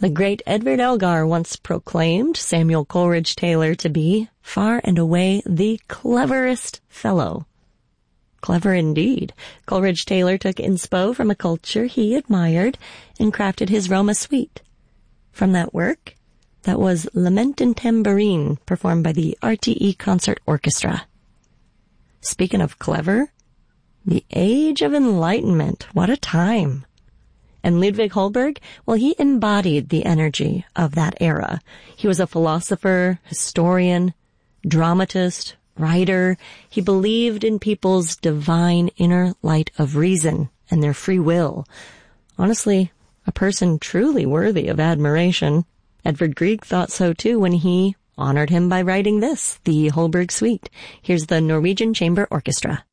The great Edward Elgar once proclaimed Samuel Coleridge Taylor to be far and away the cleverest fellow. Clever indeed. Coleridge Taylor took inspo from a culture he admired and crafted his Roma suite. From that work, that was Lament in Tambourine, performed by the RTE Concert Orchestra. Speaking of clever, the Age of Enlightenment, what a time. And Ludwig Holberg, well, he embodied the energy of that era. He was a philosopher, historian, dramatist, writer. He believed in people's divine inner light of reason and their free will. Honestly, a person truly worthy of admiration. Edvard Grieg thought so too when he honored him by writing this, the Holberg Suite. Here's the Norwegian Chamber Orchestra.